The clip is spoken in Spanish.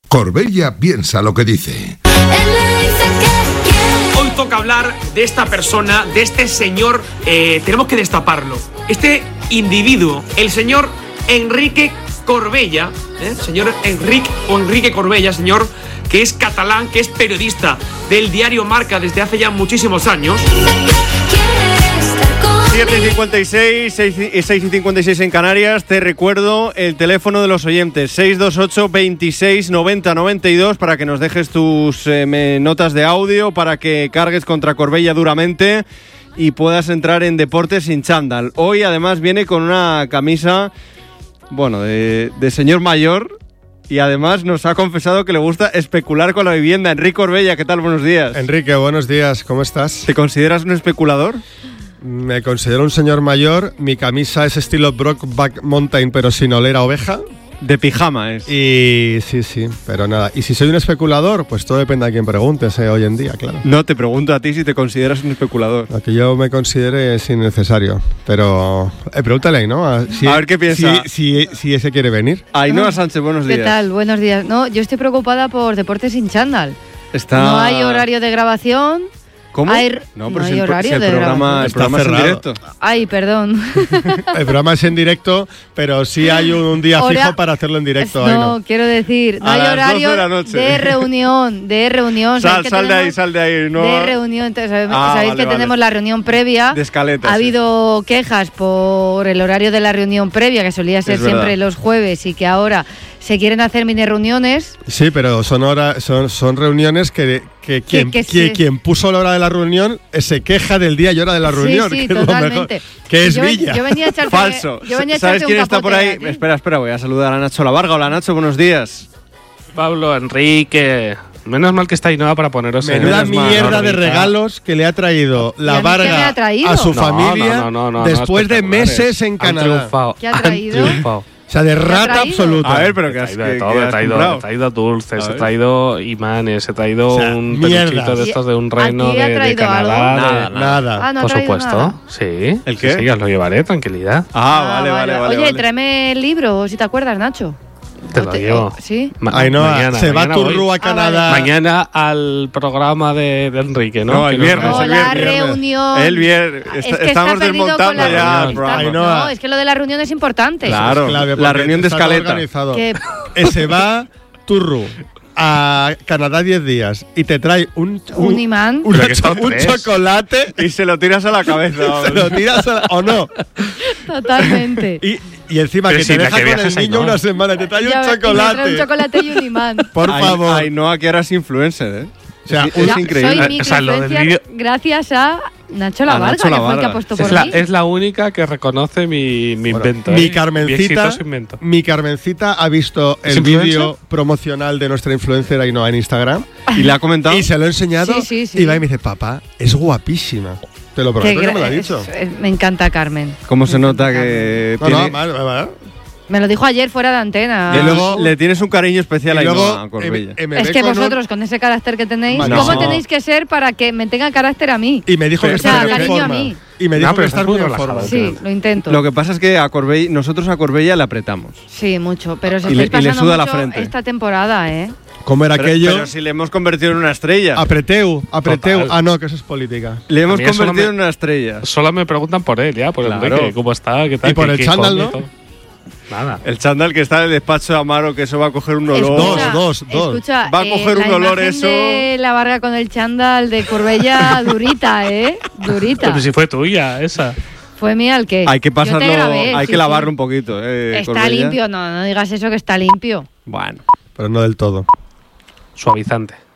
Corbella piensa lo que dice. Hoy toca hablar de esta persona, de este señor, tenemos que destaparlo. Este individuo, el señor Enrique Corbella, señor Enrique Corbella, señor que es catalán, que es periodista del diario Marca desde hace ya muchísimos años. 7:56, 6:56 en Canarias. Te recuerdo el teléfono de los oyentes, 628 26 90 92, para que nos dejes tus notas de audio, para que cargues contra Corbella duramente y puedas entrar en Deportes sin chándal. Hoy además viene con una camisa, bueno, de señor mayor, y además nos ha confesado que le gusta especular con la vivienda. Enrique Corbella, ¿qué tal? Buenos días. Enrique, buenos días, ¿cómo estás? ¿Te consideras un especulador? Me considero un señor mayor. Mi camisa es estilo Brokeback Mountain, pero sin oler a oveja. De pijama es. Y sí, pero nada. Y si soy un especulador, pues todo depende de quién preguntes hoy en día, claro. No, te pregunto a ti si te consideras un especulador. Lo que yo me considere es innecesario. Pero pregúntale, ¿no? A ver qué piensa. Si ese quiere venir. Ainhoa Sánchez, buenos días. ¿Qué tal? Buenos días. No, yo estoy preocupada por Deportes sin chándal. No hay horario de grabación. ¿Cómo? No hay horario de programa, el programa es en directo. Ay, perdón. El programa es en directo, pero sí hay un día fijo para hacerlo en directo. No, quiero decir, no hay horario de reunión. Sal de ahí. No. De reunión. Entonces, sabéis que tenemos la reunión previa. De escaletas. Ha habido quejas por el horario de la reunión previa, que solía ser siempre los jueves, y que ahora se quieren hacer mini reuniones. Sí, pero son reuniones que quien puso la hora de la reunión se queja del día y hora de la reunión. Sí, que totalmente. Es lo mejor, que es Villa. Yo venía a echarte falso. ¿Sabes quién está por ahí? Espera, voy a saludar a Nacho Lavarga. Hola, Nacho, buenos días. Pablo, Enrique. Menos mal que está Ainhoa para poneros en menuda mierda de regalos que le ha traído la Varga a su familia después de meses en Canadá. ¿Qué ha traído? O sea, de rata absoluta. A ver, pero que he traído dulces, he traído imanes, he traído un peluchito de estos de un reno de Canadá. Nada. No, por supuesto. Nada. Sí. ¿El qué? Sí, os lo llevaré, tranquilidad. Vale. Oye, tráeme el libro, si te acuerdas, Nacho. Te lo llevo. ¿Sí? Ainhoa, se va Turru a Canadá. Mañana al programa de Enrique, ¿no? No, el viernes. La reunión. El viernes. Estamos desmontando ya el programa. No, es que lo de la reunión es importante. Claro, la reunión de escaleta. Se va Turru a Canadá 10 días y te trae un imán, un chocolate y se lo tiras a la cabeza. Se lo tiras o no. Totalmente. Y encima que te deja con el niño una semana y te trae un chocolate. Me trae un chocolate y un imán. Por favor. Ainhoa, que eras influencer, O sea, es increíble. Soy microinfluencer gracias a Nacho Lavarga, que fue el que apostó por mí. Es la única que reconoce mi invento. Mi Carmencita ha visto el vídeo promocional de nuestra influencer Ainhoa en Instagram. ¿Y le ha comentado? Y se lo he enseñado. Sí. Y va y me dice, papá, es guapísima. Te lo prometo que me lo ha dicho. Me encanta Carmen. ¿Cómo se nota que tiene... Me lo dijo ayer fuera de antena. Y luego le tienes un cariño especial a Corbella. Es que vosotros, con ese carácter que tenéis, ¿cómo tenéis que ser para que me tenga carácter a mí? Y me dijo que estás muy en forma. Y me dijo que estás muy en forma. Sí, lo intento. Lo que pasa es que nosotros a Corbella le apretamos. Sí, mucho. Pero se y le suda mucho la frente esta temporada, ¿eh? ¿Cómo era aquello? Pero si le hemos convertido en una estrella. Apreteu. No, que eso es política. Le hemos convertido en una estrella. Solo me preguntan por él, por Enrique. ¿Cómo está? ¿Qué tal? Y por el chándal, ¿no? Nada. El chándal que está en el despacho de Amaro, que eso va a coger un olor. Dos. Escucha, va a coger un olor eso. De la Varga con el chándal de Corbella, durita, durita. Pero si fue tuya esa. ¿Fue mía el qué? Hay que pasarlo, hay que lavarlo un poquito. Está Corbella. limpio, no digas eso, que está limpio. Bueno. Pero no del todo. Suavizante.